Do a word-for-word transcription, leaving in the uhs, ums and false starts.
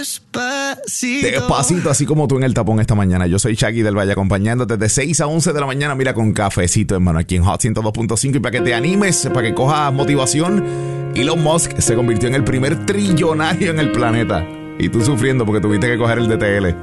Despacito. Despacito, así como tú en el tapón esta mañana. Yo soy Shaggy del Valle, acompañándote de seis a once de la mañana. Mira, con cafecito, hermano, aquí en Hot ciento dos punto cinco. Y para que te animes, para que cojas motivación, Elon Musk se convirtió en el primer trillonario en el planeta. Y tú sufriendo porque tuviste que coger el D T L.